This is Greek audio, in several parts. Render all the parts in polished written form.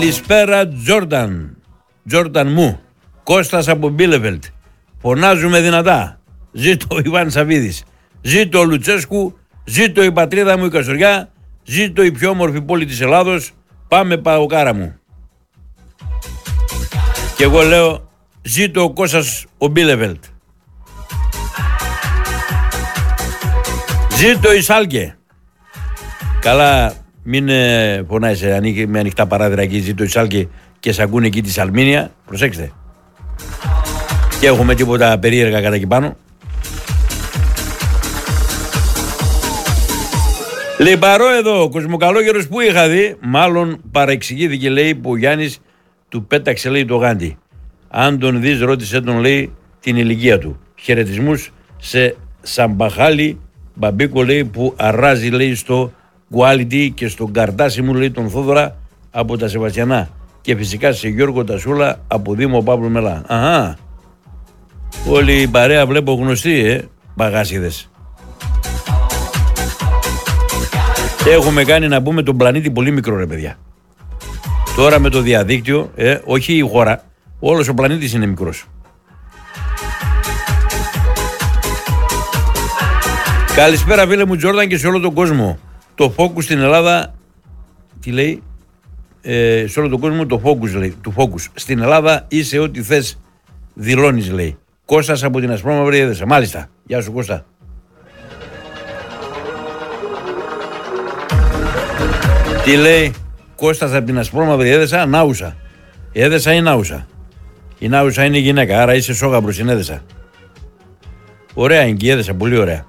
Καλησπέρα Τζόρνταν μου. Κώστας από Μπίλεβελτ. Φωνάζουμε δυνατά. Ζήτω ο Ιβάν Σαββίδης. Ζήτω ο Λουτσέσκου. Ζήτω η πατρίδα μου η Καστοριά. Ζήτω η πιο όμορφη πόλη της Ελλάδος. Πάμε Παοκάρα μου. Και εγώ λέω ζήτω ο Κώστας ο Μπίλεβελτ. Ζήτω η Σάλκε. Καλά, μην φωνάζεις με ανοιχτά παράθυρα εκεί. Ζήτω η Σάλκε και σ' ακούνε εκεί τη Σαλμίνια. Προσέξτε. Και έχουμε τίποτα περίεργα κατά εκεί πάνω. Λιμπαρό εδώ, Κοσμοκαλόγερος που είχα δει, μάλλον παρεξηγήθηκε λέει που ο Γιάννης του πέταξε λέει το γάντι. Αν τον δεις ρώτησε τον λέει την ηλικία του. Χαιρετισμούς σε Σαμπαχάλι Μπαμπίκο λέει που αράζει λέει στο Quality και στον Καρτάσι μου λέει τον Θόδωρα από τα Σεβαστιανά. Και φυσικά σε Γιώργο Τασούλα από Δήμο Παύλου Μελά. Αχα. Όλη η παρέα βλέπω γνωστή μπαγάσιδες. Έχουμε κάνει να πούμε τον πλανήτη πολύ μικρό ρε παιδιά. Τώρα με το διαδίκτυο, όχι η χώρα, όλος ο πλανήτης είναι μικρός. Καλησπέρα φίλε μου Τζόρνταν και σε όλο τον κόσμο. Το focus στην Ελλάδα, τι λέει, σε όλο τον κόσμο το focus λέει, του focus. Στην Ελλάδα είσαι ό,τι θες δηλώνεις λέει. Κώστας από την Ασπρόμαυρη Έδεσα. Μάλιστα. Γεια σου Κώστα. Τι λέει Κώστας από την Ασπρόμαυρη Έδεσα, Νάουσα. Η Έδεσα ή Νάουσα. Η Νάουσα είναι γυναίκα, άρα είσαι σόγαμπρος στην Έδεσα. Ωραία είναι και η Έδεσα, πολύ ωραία.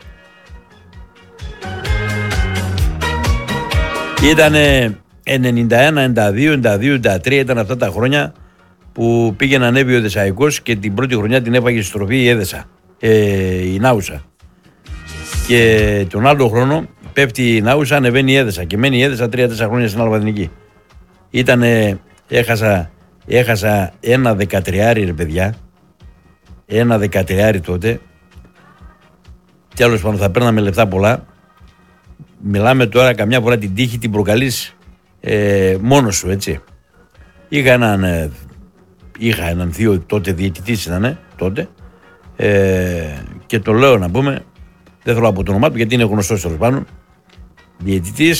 Ήτανε 91, 92, 92, 93 ήταν αυτά τα χρόνια που πήγε να ανέβει ο Εδεσαϊκός και την πρώτη χρονιά την έφαγε στροφή η Έδεσα, η Νάουσα. Και τον άλλο χρόνο πέφτει η Νάουσα, ανεβαίνει η Έδεσα και μένει η Έδεσα 3-4 χρόνια στην Αλβαδινική. Ήτανε, έχασα ένα 13 ρε παιδιά, ένα 13 τότε, τέλος πάντων θα παίρναμε λεφτά πολλά. Μιλάμε τώρα καμιά φορά την τύχη την προκαλείς μόνος σου έτσι. Είχα έναν θείο τότε διαιτητής ήταν τότε και το λέω να πούμε, δεν θέλω από το όνομά του γιατί είναι γνωστός τέλος πάντων, διαιτητής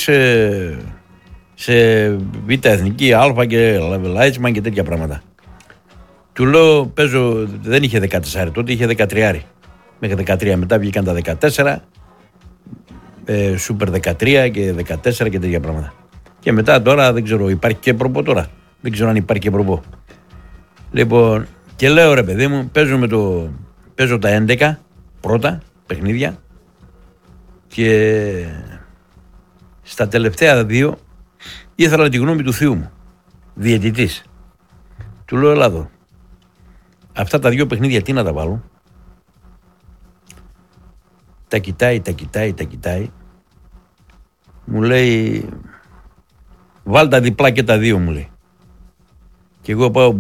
σε Β' Εθνική, Α και Λάιτσμαν και τέτοια πράγματα. Του λέω παίζω, δεν είχε 14 τότε, είχε 13. Μέχρι 13 μετά βγήκαν τα 14, Σούπερ 13 και 14 και τέτοια πράγματα. Και μετά τώρα δεν ξέρω, υπάρχει και προπό τώρα. Δεν ξέρω αν υπάρχει και προπό. Λοιπόν, και λέω ρε παιδί μου, παίζω τα 11 πρώτα παιχνίδια και στα τελευταία 2 ήθελα τη γνώμη του θείου μου, διαιτητής. Του λέω Ελλάδο, αυτά τα 2 παιχνίδια τι να τα βάλω. Τα κοιτάει. Μου λέει βάλ τα διπλά και τα 2 μου λέει. Και εγώ πάω